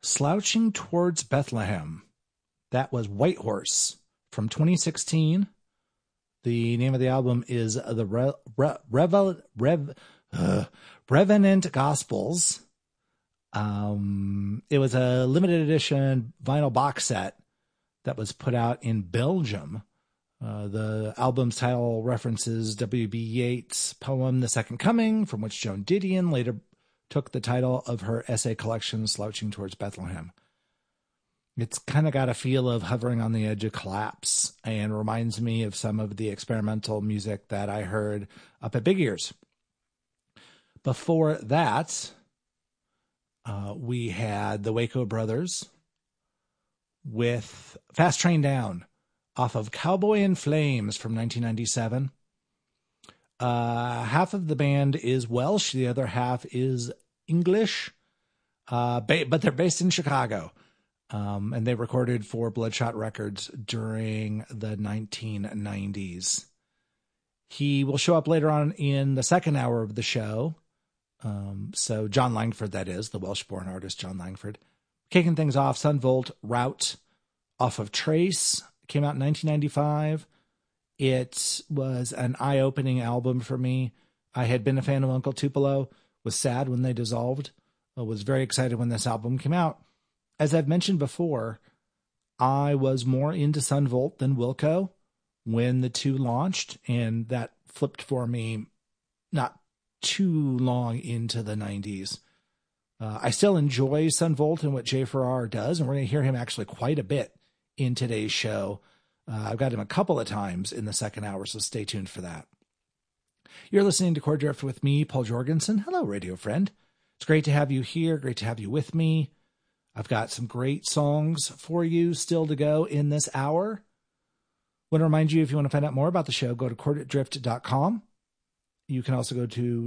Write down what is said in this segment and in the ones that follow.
Slouching Towards Bethlehem. That was White Horse from 2016. The name of the album is The Revenant Gospels. It was a limited edition vinyl box set that was put out in Belgium. The album's title references W.B. Yeats' poem The Second Coming, from which Joan Didion later took the title of her essay collection, Slouching Towards Bethlehem. It's kind of got a feel of hovering on the edge of collapse and reminds me of some of the experimental music that I heard up at Big Ears. Before that, we had the Waco Brothers with Fast Train Down off of Cowboy in Flames from 1997. Half of the band is Welsh, the other half is English, but they're based in Chicago. And they recorded for Bloodshot Records during the 1990s. He will show up later on in the second hour of the show. So John Langford, that is, the Welsh-born artist John Langford. Kicking things off, Son Volt Route off of Trace. Came out in 1995. It was an eye-opening album for me. I had been a fan of Uncle Tupelo, was sad when they dissolved, was very excited when this album came out. As I've mentioned before, I was more into Son Volt than Wilco when the two launched, and that flipped for me not too long into the 90s. I still enjoy Son Volt and what Jay Farrar does, and we're going to hear him actually quite a bit in today's show. I've got him a couple of times in the second hour, so stay tuned for that. You're listening to Chord Drift with me, Paul Jorgensen. Hello, radio friend. It's great to have you here. Great to have you with me. I've got some great songs for you still to go in this hour. I want to remind you, if you want to find out more about the show, go to chorddrift.com. You can also go to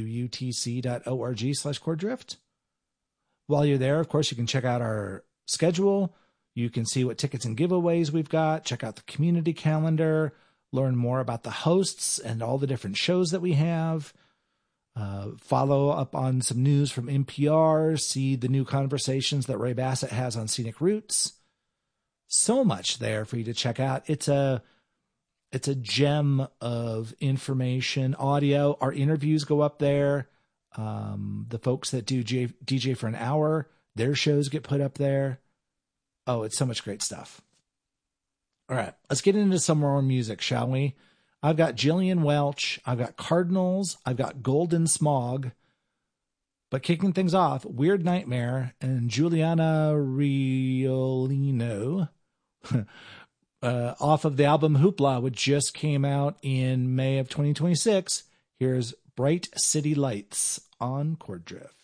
wutc.org/chorddrift. While you're there, of course, you can check out our schedule. You can see what tickets and giveaways we've got. Check out the community calendar. Learn more about the hosts and all the different shows that we have. Follow up on some news from NPR. See the new conversations that Ray Bassett has on Scenic Roots. So much there for you to check out. It's a gem of information, audio. Our interviews go up there. The folks that do DJ for an hour, their shows get put up there. Oh, it's so much great stuff. All right, let's get into some more music, shall we? I've got Jillian Welch, I've got Cardinals, I've got Golden Smog. But kicking things off, Weird Nightmare and Juliana Riolino off of the album Hoopla, which just came out in May of 2026. Here's Bright City Lights on Chord Drift.